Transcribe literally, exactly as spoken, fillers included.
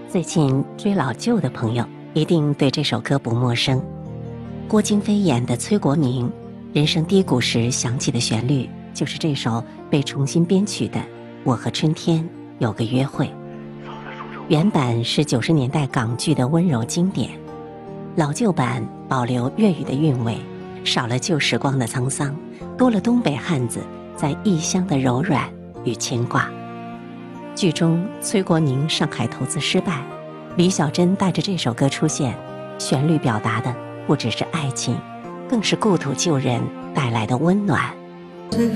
最近追老旧的朋友一定对这首歌不陌生。郭京飞演的崔国明人生低谷时响起的旋律，就是这首被重新编曲的《我和春天有个约会》。原版是九十年代港剧的温柔经典，老旧版保留粤语的韵味，少了旧时光的沧桑，多了东北汉子在异乡的柔软与牵挂。剧中崔国宁上海投资失败，李小珍带着这首歌出现，旋律表达的不只是爱情，更是故土旧人带来的温暖。